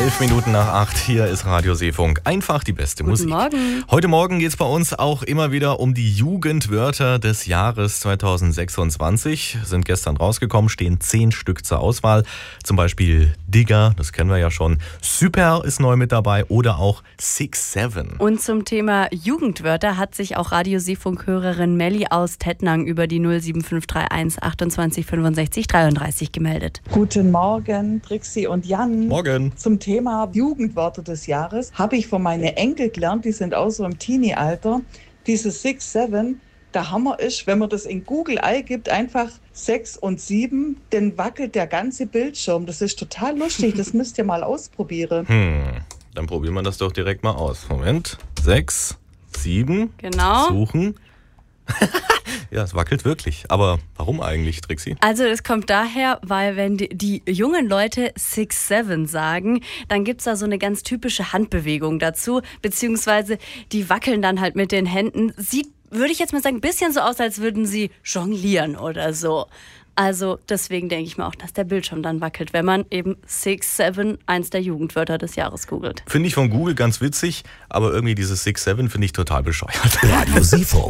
7:11 hier ist Radio Seefunk. Einfach die beste Musik. Guten Morgen. Heute Morgen geht es bei uns auch immer wieder um die Jugendwörter des Jahres 2026. Sind gestern rausgekommen, stehen 10 Stück zur Auswahl. Zum Beispiel Digger, das kennen wir ja schon. Super ist neu mit dabei oder auch 6-7. Und zum Thema Jugendwörter hat sich auch Radio Seefunk-Hörerin Melli aus Tettnang über die 07531 28 65 33 gemeldet. Guten Morgen, Trixi und Jan. Morgen. Zum Thema Jugendwörter des Jahres habe ich von meinen Enkel gelernt, die sind auch so im Teenie-Alter. Dieses 6-7, der Hammer ist, wenn man das in Google eingibt, einfach 6 und 7, dann wackelt der ganze Bildschirm. Das ist total lustig, das müsst ihr mal ausprobieren. Dann probieren wir das doch direkt mal aus. Moment. 6, 7. Genau. Suchen. Ja, es wackelt wirklich. Aber warum eigentlich, Trixi? Also es kommt daher, weil wenn die jungen Leute 6-7 sagen, dann gibt's da so eine ganz typische Handbewegung dazu, beziehungsweise die wackeln dann halt mit den Händen. Sieht, würde ich jetzt mal sagen, ein bisschen so aus, als würden sie jonglieren oder so. Also deswegen denke ich mir auch, dass der Bildschirm dann wackelt, wenn man eben 6-7, eins der Jugendwörter des Jahres googelt. Finde ich von Google ganz witzig, aber irgendwie dieses 6-7 finde ich total bescheuert. Radio Seefunk.